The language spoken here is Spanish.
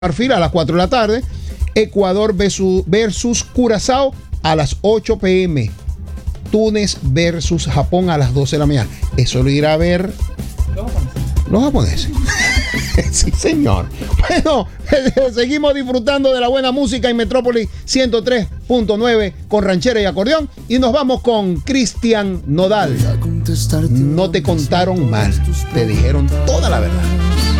Marfil a las 4 de la tarde. Ecuador versus Curazao a las 8 p.m. Túnez versus Japón a las 12 de la mañana. Eso lo irá a ver los japoneses. Sí, señor. Bueno, seguimos disfrutando de la buena música en Metrópolis 103.9 con ranchera y acordeón. Y nos vamos con Cristian Nodal. No te contaron mal, te dijeron toda la verdad.